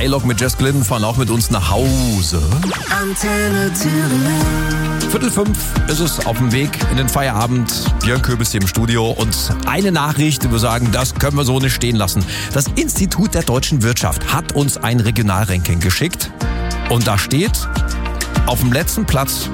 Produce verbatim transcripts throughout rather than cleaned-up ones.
A-Log mit Jess Glynn fahren auch mit uns nach Hause. Antenne Thüringen. Viertel fünf ist es auf dem Weg in den Feierabend. Björn Köbis hier im Studio und eine Nachricht, wir sagen, das können wir so nicht stehen lassen. Das Institut der deutschen Wirtschaft hat uns ein Regionalranking geschickt und da steht auf dem letzten Platz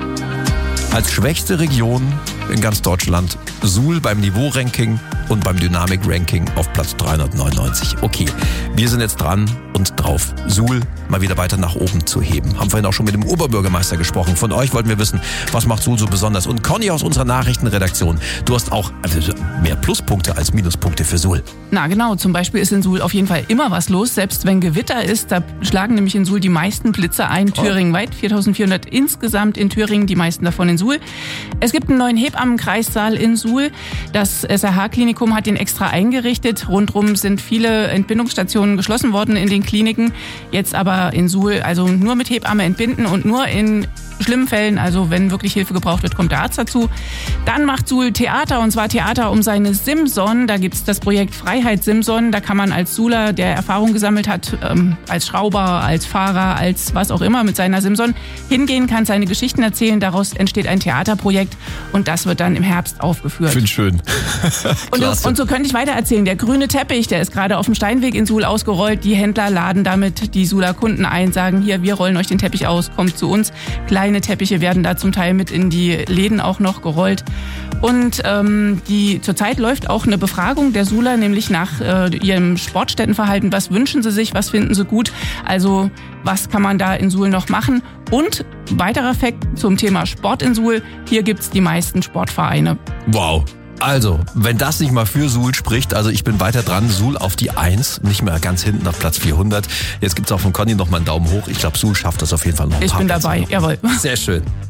als schwächste Region in ganz Deutschland Suhl beim Niveau-Ranking und beim Dynamik-Ranking auf Platz dreihundertneunundneunzig. Okay, wir sind jetzt dran und drauf, Suhl mal wieder weiter nach oben zu heben. Haben vorhin auch schon mit dem Oberbürgermeister gesprochen. Von euch wollten wir wissen, was macht Suhl so besonders? Und Conny aus unserer Nachrichtenredaktion, du hast auch mehr Pluspunkte als Minuspunkte für Suhl. Na genau, zum Beispiel ist in Suhl auf jeden Fall immer was los, selbst wenn Gewitter ist. Da schlagen nämlich in Suhl die meisten Blitze ein, thüringenweit, viertausendvierhundert insgesamt in Thüringen, die meisten davon in Suhl. Es gibt einen neuen Hebammenkreissaal in Suhl. Das S R H-Klinikum hat den extra eingerichtet. Rundrum sind viele Entbindungsstationen geschlossen worden in den Kliniken. Jetzt aber in Suhl, also nur mit Hebamme entbinden und nur in schlimmen Fällen, also wenn wirklich Hilfe gebraucht wird, kommt der Arzt dazu. Dann macht Suhl Theater, und zwar Theater um seine Simson. Da gibt's das Projekt Freiheit Simson. Da kann man als Suhler, der Erfahrung gesammelt hat, ähm, als Schrauber, als Fahrer, als was auch immer mit seiner Simson, hingehen, kann seine Geschichten erzählen. Daraus entsteht ein Theaterprojekt und das wird dann im Herbst aufgeführt. Finde schön. und, und so könnte ich weiter erzählen. Der grüne Teppich, der ist gerade auf dem Steinweg in Suhl ausgerollt. Die Händler laden damit die Suhler Kunden ein, sagen, hier, wir rollen euch den Teppich aus, kommt zu uns. Kleine Teppiche werden da zum Teil mit in die Läden auch noch gerollt. Und ähm, die zurzeit läuft auch eine Befragung der Suhler, nämlich nach äh, ihrem Sportstättenverhalten. Was wünschen sie sich, was finden sie gut? Also was kann man da in Suhl noch machen? Und weiterer Fakt zum Thema Sport in Suhl, hier gibt's die meisten Sportvereine. Wow. Also, wenn das nicht mal für Suhl spricht, also ich bin weiter dran, Suhl auf die eins, nicht mehr ganz hinten auf Platz vierhundert. Jetzt gibt's auch von Conny noch mal einen Daumen hoch. Ich glaube, Suhl schafft das auf jeden Fall noch ein Ich paar bin Plätze dabei, noch. jawohl. Sehr schön.